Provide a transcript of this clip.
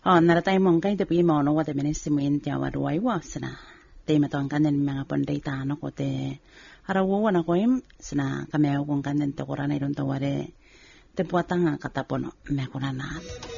naratay mong kay tabi mo no wate menesimin tiya waruay wasna. Te matong kanen mga pondita no ko te harawo na ko im sina kameo kung kanen te kurana iron taware te puatanga katapono me kurana.